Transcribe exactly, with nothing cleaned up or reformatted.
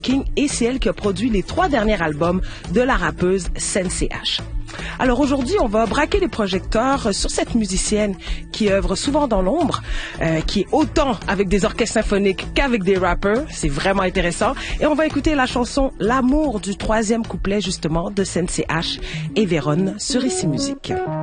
King et c'est elle qui a produit les trois derniers albums de la rappeuse Sensei H. Alors aujourd'hui, on va braquer les projecteurs sur cette musicienne qui œuvre souvent dans l'ombre, euh, qui est autant avec des orchestres symphoniques qu'avec des rappers. C'est vraiment intéressant. Et on va écouter la chanson L'amour du troisième couplet justement de Sensei H et Véronne sur Ici Musique.